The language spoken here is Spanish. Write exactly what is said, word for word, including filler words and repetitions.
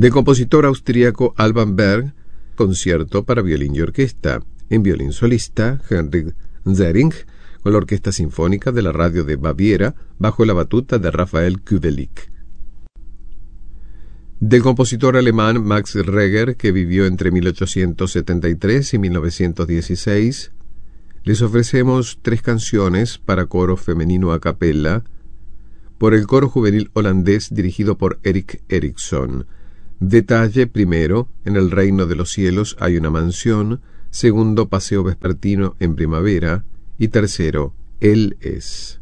Del compositor austríaco Alban Berg, concierto para violín y orquesta. En violín solista, Heinrich Zering, con la Orquesta Sinfónica de la Radio de Baviera, bajo la batuta de Rafael Kubelik. Del compositor alemán Max Reger, que vivió entre mil ochocientos setenta y tres y mil novecientos dieciséis, les ofrecemos tres canciones para coro femenino a capella por el coro juvenil holandés dirigido por Erik Erikson. Detalle primero, en el reino de los cielos hay una mansión. Segundo, paseo vespertino en primavera. Y tercero, Él es.